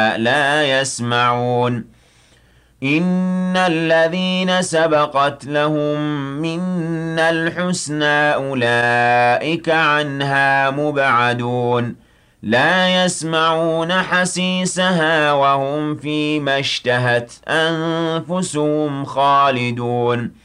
لا يسمعون إن الذين سبقت لهم منا الحسنى أولئك عنها مبعدون لا يسمعون حسيسها وهم فيما اشتهت أنفسهم خالدون